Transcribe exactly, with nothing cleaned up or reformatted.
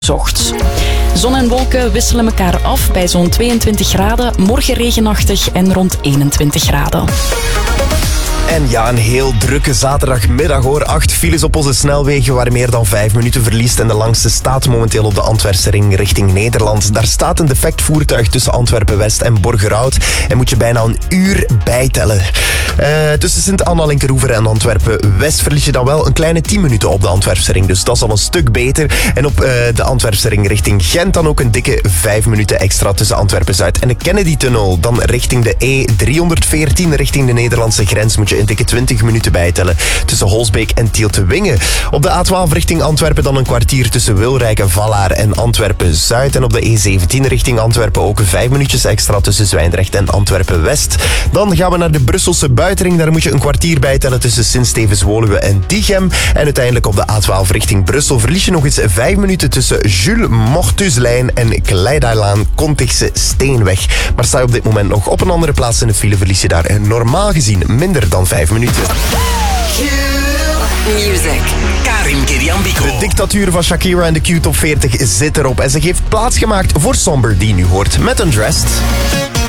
Zocht. Zon en wolken wisselen elkaar af bij zo'n tweeëntwintig graden, morgen regenachtig en rond eenentwintig graden. En ja, een heel drukke zaterdagmiddag hoor. Acht files op onze snelwegen waar meer dan vijf minuten verliest. En de langste staat momenteel op de Antwerpse ring richting Nederland. Daar staat een defect voertuig tussen Antwerpen-West en Borgerhout. En moet je bijna een uur bijtellen. Uh, tussen Sint-Anna, Linkeroever en Antwerpen-West verlies je dan wel een kleine tien minuten op de Antwerpse ring. Dus dat is al een stuk beter. En op uh, de Antwerpse ring richting Gent dan ook een dikke vijf minuten extra tussen Antwerpen-Zuid en de Kennedy-tunnel. Dan richting de E driehonderdveertien richting de Nederlandse grens moet je een dikke twintig minuten bijtellen tussen Holsbeek en Tieltewinge. Op de A twaalf richting Antwerpen dan een kwartier tussen Wilrijk, Vallaar en Antwerpen-Zuid. En op de E zeventien richting Antwerpen ook vijf minuutjes extra tussen Zwijndrecht en Antwerpen-West. Dan gaan we naar de Brusselse buitenring. Daar moet je een kwartier bijtellen tussen Sint-Stevens-Woluwe en Diegem. En uiteindelijk op de A twaalf richting Brussel verlies je nog eens vijf minuten tussen Jules Mortuslijn en Kleidailaan-Kontigse Steenweg. Maar sta je op dit moment nog op een andere plaats in de file, verlies je daar normaal gezien minder dan vijf minuten. Music. Karim Keriambiko. De dictatuur van Shakira en de Q Top veertig zit erop. En ze heeft plaatsgemaakt voor Somber, die nu hoort met Undressed.